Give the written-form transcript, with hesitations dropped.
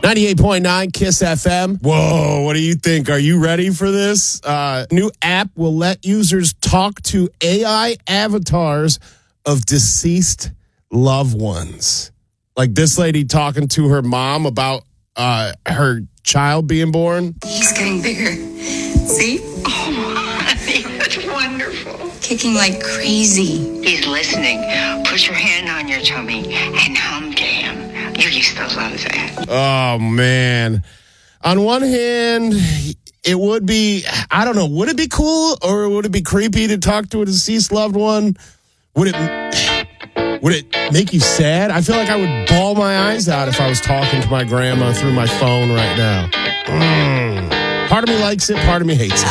98.9 KISS FM. Whoa, what do you think? Are you ready for this? New app will let users talk to AI avatars of deceased loved ones. Like this lady talking to her mom about her child being born. He's getting bigger. See? Oh, honey, that's wonderful. Kicking like crazy. He's listening. Put your hand on your tummy and hum to him. You used to love that. Oh, man. On one hand, it would be, I don't know, would it be cool or would it be creepy to talk to a deceased loved one? Would it make you sad? I feel like I would bawl my eyes out if I was talking to my grandma through my phone right now. Part of me likes it, part of me hates it.